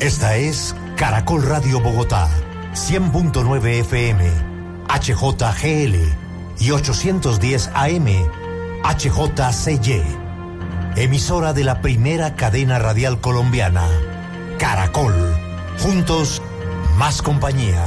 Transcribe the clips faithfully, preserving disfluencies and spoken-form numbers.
Esta es Caracol Radio Bogotá, cien punto nueve F M, H J G L y ochocientos diez A M, H J C Y. Emisora de la primera cadena radial colombiana, Caracol. Juntos, más compañía.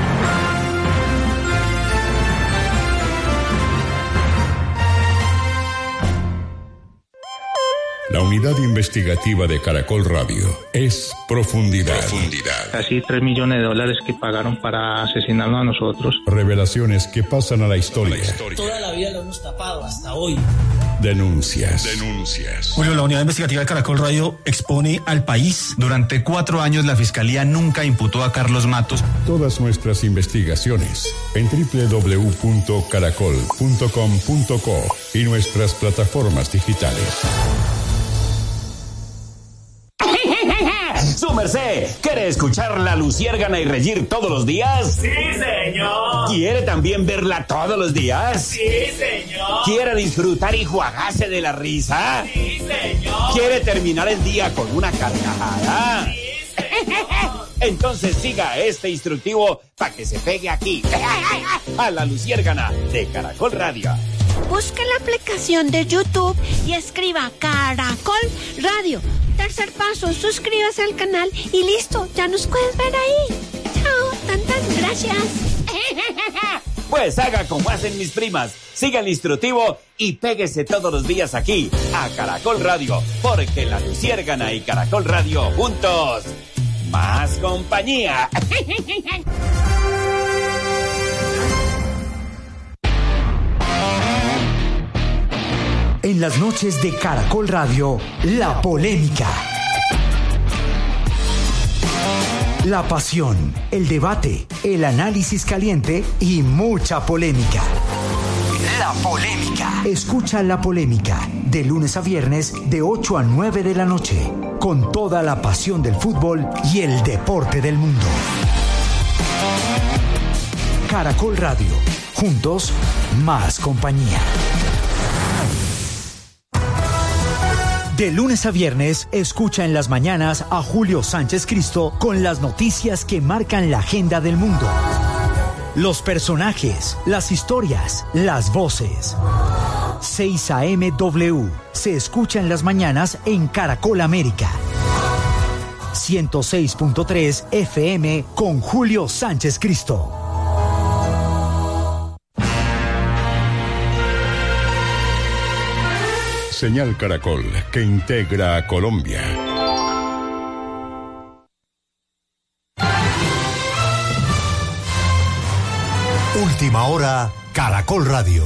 La unidad investigativa de Caracol Radio es Profundidad. Profundidad. Casi tres millones de dólares que pagaron para asesinarnos a nosotros. Revelaciones que pasan a la historia. La historia. Toda la vida lo hemos tapado hasta hoy. Denuncias. Denuncias. Julio, la unidad investigativa de Caracol Radio expone al país. Durante cuatro años la Fiscalía nunca imputó a Carlos Matos. Todas nuestras investigaciones en doble u doble u doble u punto caracol punto com punto co y nuestras plataformas digitales. ¡Su merced! ¿Quiere escuchar La Luciérgana y reír todos los días? ¡Sí, señor! ¿Quiere también verla todos los días? ¡Sí, señor! ¿Quiere disfrutar y juagarse de la risa? ¡Sí, señor! ¿Quiere terminar el día con una carcajada? ¡Sí, señor! Entonces siga este instructivo para que se pegue aquí, a La Luciérgana de Caracol Radio. Busque la aplicación de YouTube y escriba Caracol Radio. Tercer paso, suscríbase al canal y listo, ya nos puedes ver ahí. Chao, tantas gracias. Pues haga como hacen mis primas, siga el instructivo y péguese todos los días aquí, a Caracol Radio, porque La Luciérgana y Caracol Radio juntos, más compañía. En las noches de Caracol Radio, la polémica. La pasión, el debate, el análisis caliente y mucha polémica. La polémica. Escucha La Polémica, de lunes a viernes, de ocho a nueve de la noche, con toda la pasión del fútbol y el deporte del mundo. Caracol Radio, juntos, más compañía. De lunes a viernes, escucha en las mañanas a Julio Sánchez Cristo con las noticias que marcan la agenda del mundo. Los personajes, las historias, las voces. seis A M W se escucha en las mañanas en Caracol América. ciento seis punto tres F M con Julio Sánchez Cristo. Señal Caracol, que integra a Colombia. Última hora, Caracol Radio.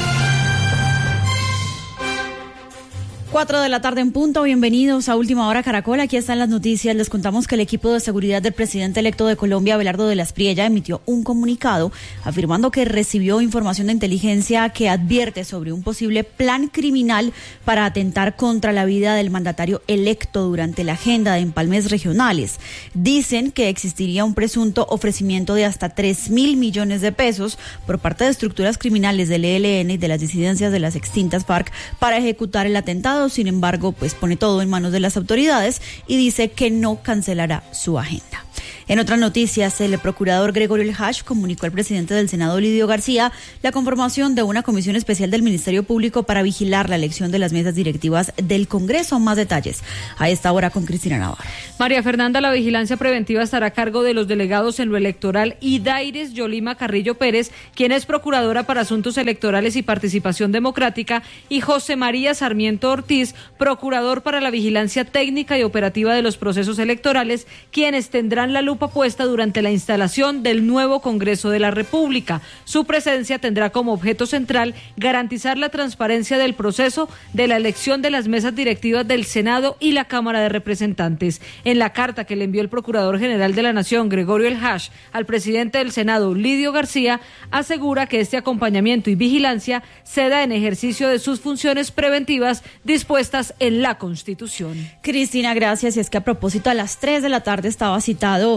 Cuatro de la tarde en punto, bienvenidos a Última Hora Caracol, aquí están las noticias. Les contamos que el equipo de seguridad del presidente electo de Colombia, Abelardo de la Espriella, emitió un comunicado afirmando que recibió información de inteligencia que advierte sobre un posible plan criminal para atentar contra la vida del mandatario electo durante la agenda de empalmes regionales. Dicen que existiría un presunto ofrecimiento de hasta tres mil millones de pesos por parte de estructuras criminales del E L N y de las disidencias de las extintas FARC para ejecutar el atentado. Sin embargo, pues pone todo en manos de las autoridades y dice que no cancelará su agenda. En otras noticias, el procurador Gregorio El Hash comunicó al presidente del Senado, Lidio García, la conformación de una comisión especial del Ministerio Público para vigilar la elección de las mesas directivas del Congreso. Más detalles a esta hora con Cristina Navarro. María Fernanda, la vigilancia preventiva estará a cargo de los delegados en lo electoral Idaires Yolima Carrillo Pérez, quien es procuradora para asuntos electorales y participación democrática, y José María Sarmiento Ortiz, procurador para la vigilancia técnica y operativa de los procesos electorales, quienes tendrán la lupa puesta durante la instalación del nuevo Congreso de la República. Su presencia tendrá como objeto central garantizar la transparencia del proceso de la elección de las mesas directivas del Senado y la Cámara de Representantes. En la carta que le envió el Procurador General de la Nación, Gregorio El Hash, al presidente del Senado, Lidio García, asegura que este acompañamiento y vigilancia se da en ejercicio de sus funciones preventivas dispuestas en la Constitución. Cristina, gracias. Y es que a propósito, a las tres de la tarde estaba citado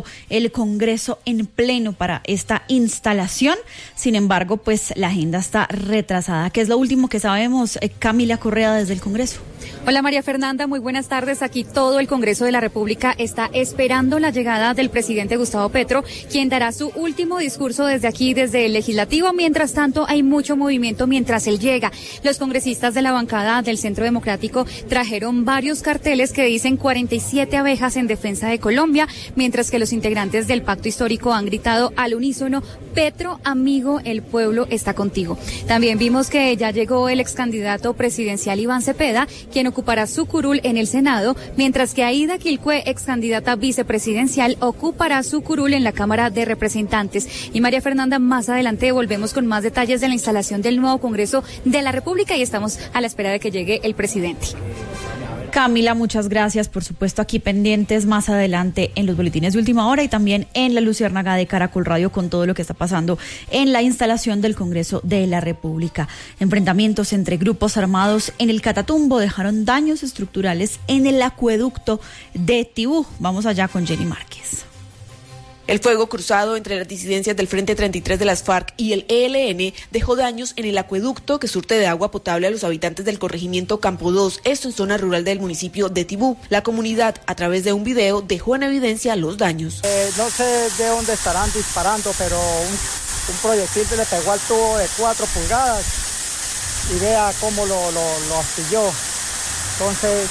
el Congreso en pleno para esta instalación. Sin embargo, pues la agenda está retrasada. ¿Qué es lo último que sabemos, eh, Camila Correa, desde el Congreso? Hola María Fernanda, muy buenas tardes. Aquí todo el Congreso de la República está esperando la llegada del presidente Gustavo Petro, quien dará su último discurso desde aquí, desde el Legislativo. Mientras tanto, hay mucho movimiento mientras él llega. Los congresistas de la bancada del Centro Democrático trajeron varios carteles que dicen cuarenta y siete abejas en defensa de Colombia, mientras que los integrantes del Pacto Histórico han gritado al unísono: Petro, amigo, el pueblo está contigo. También vimos que ya llegó el ex candidato presidencial Iván Cepeda, quien ocupará su curul en el Senado, mientras que Aida Quilcue, ex candidata vicepresidencial, ocupará su curul en la Cámara de Representantes. Y María Fernanda, más adelante volvemos con más detalles de la instalación del nuevo Congreso de la República y estamos a la espera de que llegue el presidente. Camila, muchas gracias. Por supuesto, aquí pendientes más adelante en los boletines de última hora y también en la Luciérnaga de Caracol Radio con todo lo que está pasando en la instalación del Congreso de la República. Enfrentamientos entre grupos armados en el Catatumbo dejaron daños estructurales en el acueducto de Tibú. Vamos allá con Jenny Márquez. El fuego cruzado entre las disidencias del Frente treinta y tres de las FARC y el E L N dejó daños en el acueducto que surte de agua potable a los habitantes del corregimiento Campo dos, esto en zona rural del municipio de Tibú. La comunidad, a través de un video, dejó en evidencia los daños. Eh, no sé de dónde estarán disparando, pero un, un proyectil le pegó al tubo de cuatro pulgadas y vea cómo lo, lo, lo astilló. Entonces,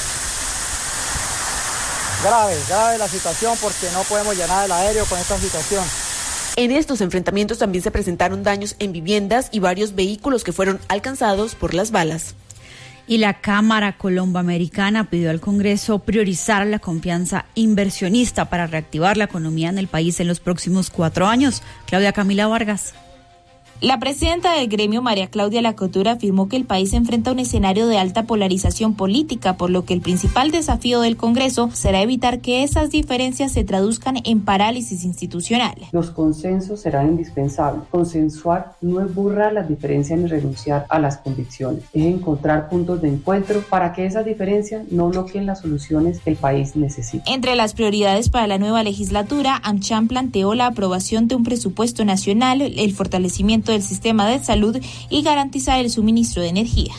grave, grave la situación porque no podemos llenar el aéreo con esta situación. En estos enfrentamientos también se presentaron daños en viviendas y varios vehículos que fueron alcanzados por las balas. Y la Cámara Colomboamericana pidió al Congreso priorizar la confianza inversionista para reactivar la economía en el país en los próximos cuatro años. Claudia Camila Vargas. La presidenta del gremio, María Claudia Lacotura, afirmó que el país enfrenta un escenario de alta polarización política, por lo que el principal desafío del Congreso será evitar que esas diferencias se traduzcan en parálisis institucional. Los consensos serán indispensables. Consensuar no es borrar las diferencias ni renunciar a las convicciones, es encontrar puntos de encuentro para que esas diferencias no bloqueen las soluciones que el país necesita. Entre las prioridades para la nueva legislatura, AmCham planteó la aprobación de un presupuesto nacional, el fortalecimiento del sistema de salud y garantizar el suministro de energía.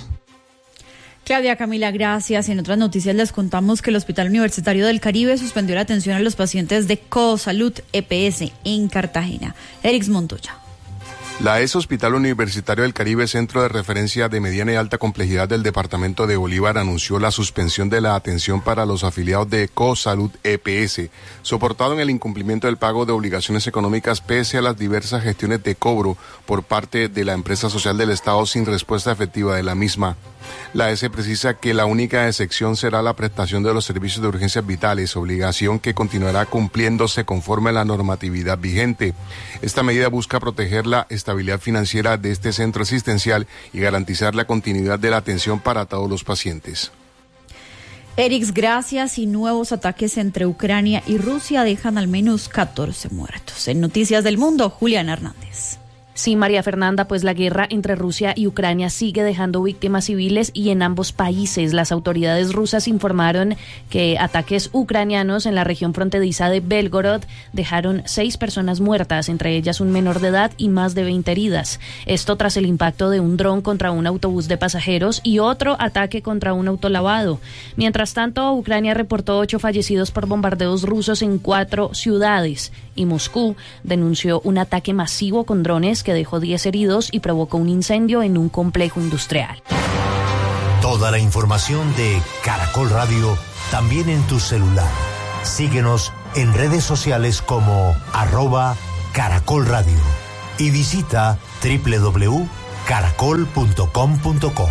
Claudia Camila, gracias. En otras noticias les contamos que el Hospital Universitario del Caribe suspendió la atención a los pacientes de Cosalud E P S en Cartagena. Erix Montoya. La E S Hospital Universitario del Caribe, centro de referencia de mediana y alta complejidad del departamento de Bolívar, anunció la suspensión de la atención para los afiliados de Cosalud E P S, soportado en el incumplimiento del pago de obligaciones económicas pese a las diversas gestiones de cobro por parte de la empresa social del Estado sin respuesta efectiva de la misma. La E S precisa que la única excepción será la prestación de los servicios de urgencias vitales, obligación que continuará cumpliéndose conforme a la normatividad vigente. Esta medida busca proteger la estabilidad financiera de este centro asistencial y garantizar la continuidad de la atención para todos los pacientes. Erix, gracias. Y nuevos ataques entre Ucrania y Rusia dejan al menos catorce muertos. En Noticias del Mundo, Juliana Hernández. Sí, María Fernanda, pues la guerra entre Rusia y Ucrania sigue dejando víctimas civiles y en ambos países. Las autoridades rusas informaron que ataques ucranianos en la región fronteriza de Belgorod dejaron seis personas muertas, entre ellas un menor de edad y más de veinte heridas. Esto tras el impacto de un dron contra un autobús de pasajeros y otro ataque contra un autolavado. Mientras tanto, Ucrania reportó ocho fallecidos por bombardeos rusos en cuatro ciudades y Moscú denunció un ataque masivo con drones que dejó diez heridos y provocó un incendio en un complejo industrial. Toda la información de Caracol Radio también en tu celular. Síguenos en redes sociales como arroba Caracol Radio y visita doble u doble u doble u punto caracol punto com punto co.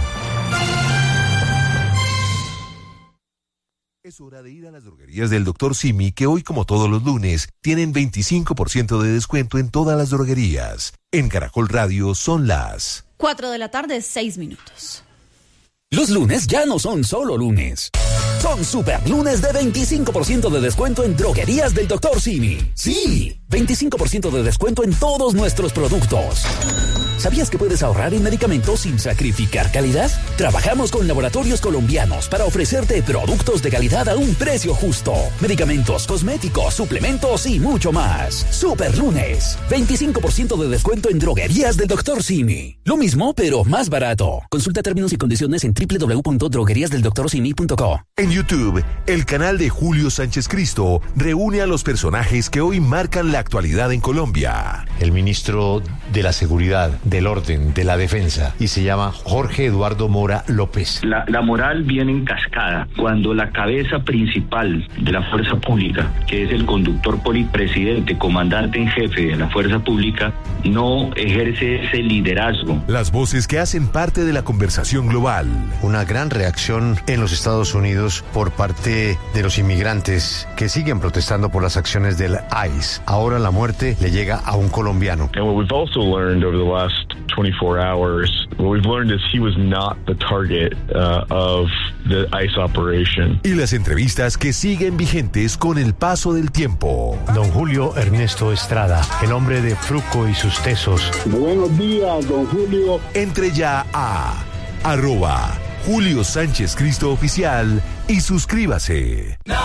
Es hora de ir a las droguerías del doctor Simi, que hoy, como todos los lunes, tienen veinticinco por ciento de descuento en todas las droguerías. En Caracol Radio son las cuatro de la tarde, seis minutos. Los lunes ya no son solo lunes. Son super lunes de veinticinco por ciento de descuento en droguerías del doctor Simi. Sí, veinticinco por ciento de descuento en todos nuestros productos. ¿Sabías que puedes ahorrar en medicamentos sin sacrificar calidad? Trabajamos con laboratorios colombianos para ofrecerte productos de calidad a un precio justo. Medicamentos, cosméticos, suplementos y mucho más. Super Lunes. veinticinco por ciento de descuento en droguerías del doctor Simi. Lo mismo, pero más barato. Consulta términos y condiciones en doble u doble u doble u punto droguerías del doctor simi punto co. En YouTube, el canal de Julio Sánchez Cristo reúne a los personajes que hoy marcan la actualidad en Colombia. El ministro de la Seguridad, del Orden, de la Defensa, y se llama Jorge Eduardo Mora López. La, la moral viene en cascada cuando la cabeza principal de la fuerza pública, que es el conductor polipresidente, comandante en jefe de la fuerza pública, no ejerce ese liderazgo. Las voces que hacen parte de la conversación global. Una gran reacción en los Estados Unidos por parte de los inmigrantes que siguen protestando por las acciones del I C E. Ahora la muerte le llega a un colombiano. And what we've also learned over the last twenty-four hours, what we've learned is he was not the target uh, of the I C E operation. Y las entrevistas que siguen vigentes con el paso del tiempo. Don Julio Ernesto Estrada, el hombre de Fruco y sus tesos. Buenos días, don Julio. Entre ya a arroba Julio Sánchez Cristo Oficial y suscríbase.